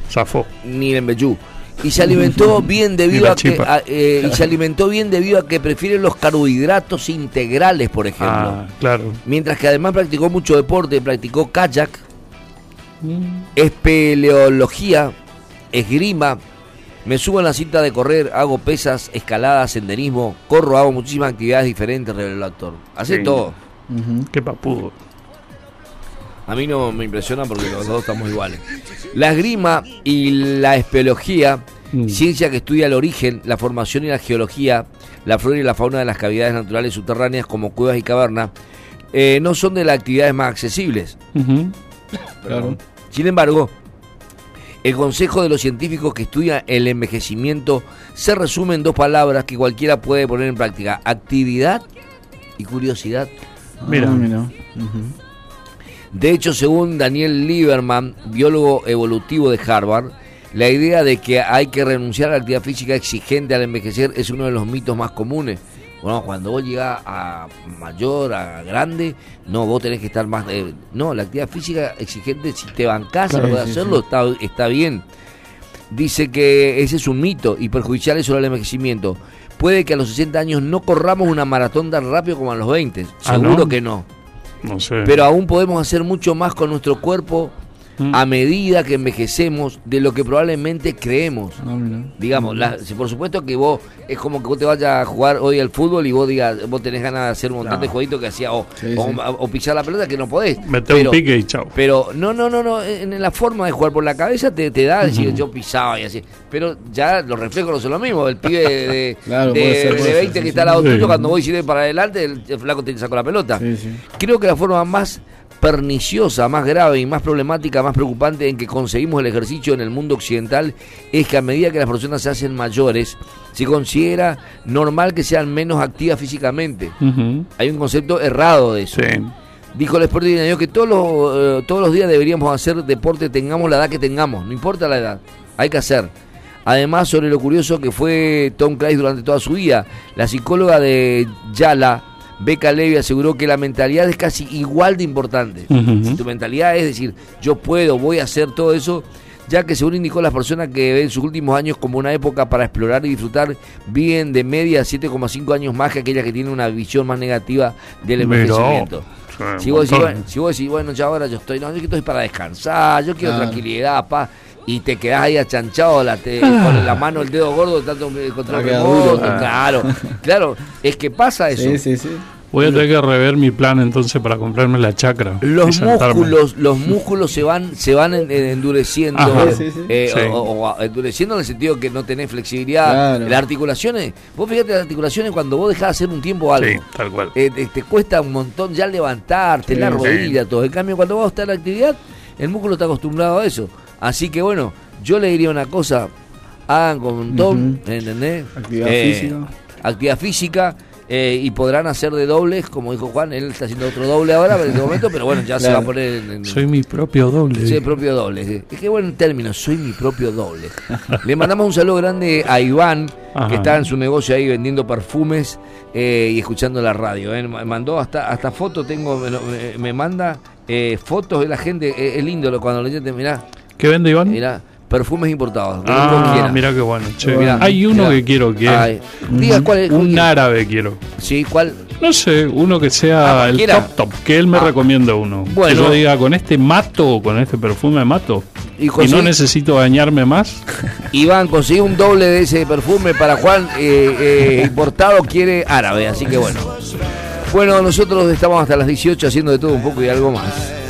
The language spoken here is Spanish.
Zafó. Ni el embellú. Y se alimentó bien debido a que prefiere los carbohidratos integrales, por ejemplo. Claro. Mientras que además practicó mucho deporte, practicó kayak, espeleología, esgrima. Me subo en la cinta de correr, hago pesas, escalada, senderismo, corro, hago muchísimas actividades diferentes, reveló el actor. Hace todo. Qué papudo. A mí no me impresiona porque los dos estamos iguales. La esgrima y la espeleología, ciencia que estudia el origen, la formación y la geología, la flora y la fauna de las cavidades naturales subterráneas como cuevas y cavernas, no son de las actividades más accesibles. Claro. Sin embargo, el consejo de los científicos que estudian el envejecimiento se resume en dos palabras que cualquiera puede poner en práctica: actividad y curiosidad. Mira. De hecho, según Daniel Lieberman, biólogo evolutivo de Harvard, la idea de que hay que renunciar a la actividad física exigente al envejecer es uno de los mitos más comunes. Bueno, cuando vos llegás a mayor, a grande, no, vos tenés que estar más... no, la actividad física exigente, si te bancás, claro, puedes hacerlo, sí. Está bien. Dice que ese es un mito y perjudicial sobre el envejecimiento. Puede que a los 60 años no corramos una maratón tan rápido como a los 20. Seguro ¿no? que no. No sé. Pero aún podemos hacer mucho más con nuestro cuerpo a medida que envejecemos de lo que probablemente creemos. Digamos, por supuesto que vos, es como que vos te vayas a jugar hoy al fútbol y vos digas, vos tenés ganas de hacer un montón de jueguitos que hacía, o pisar la pelota que no podés. Meter un pique y chao. Pero no, en la forma de jugar por la cabeza te da decir, yo pisaba y así. Pero ya los reflejos no son lo mismo. El pibe de 20 que está al lado tuyo, cuando vos hiciste para adelante, el flaco te sacó la pelota. Creo que la forma más perniciosa, más grave y más problemática, más preocupante en que conseguimos el ejercicio en el mundo occidental es que a medida que las personas se hacen mayores, se considera normal que sean menos activas físicamente. Hay un concepto errado de eso. Dijo el experto que todos los días deberíamos hacer deporte, tengamos la edad que tengamos, no importa la edad, hay que hacer. Además, sobre lo curioso que fue Tom Cruise durante toda su vida, la psicóloga de Yala, Becca Levy, aseguró que la mentalidad es casi igual de importante. Si tu mentalidad es decir, yo puedo, voy a hacer todo eso, ya que según indicó, las personas que ven sus últimos años como una época para explorar y disfrutar viven de media 7,5 años más que aquellas que tienen una visión más negativa del envejecimiento. Si vos decís, bueno, ya ahora yo estoy para descansar, yo quiero tranquilidad, y te quedás ahí achanchado con la mano, el dedo gordo, tanto contra el remoto. Claro, es que pasa eso. Sí. Voy a tener que rever mi plan entonces para comprarme la chacra. Los músculos se van endureciendo. O endureciendo en el sentido que no tenés flexibilidad. Las articulaciones, vos fíjate, las articulaciones cuando vos dejás de hacer un tiempo algo, tal cual. Te cuesta un montón ya levantarte, la rodilla, todo. En cambio, cuando vos estás en la actividad, el músculo está acostumbrado a eso. Así que bueno, yo le diría una cosa: hagan con un montón, ¿entendés? Actividad física. Y podrán hacer de dobles, como dijo Juan, él está haciendo otro doble ahora en este momento, pero bueno, ya se va a poner soy mi propio doble. Soy mi propio doble. Es que bueno término, soy mi propio doble. Le mandamos un saludo grande a Iván, que está en su negocio ahí vendiendo perfumes y escuchando la radio. Me mandó hasta fotos, me manda fotos de la gente, es lindo cuando lo oyente, mirá. ¿Qué vende Iván? Mirá. Perfumes importados. Mira qué bueno. Che. Hay uno que quiero que diga cuál es. Un árabe quiero. Sí, ¿cuál? No sé, uno que sea el top, que él me recomienda uno. Bueno. Que yo diga, con este mato, con este perfume mato. Y no necesito bañarme más. Iván, conseguí un doble de ese perfume para Juan, importado, quiere árabe, así que bueno. Bueno, nosotros estamos hasta las 18 haciendo de todo un poco y algo más.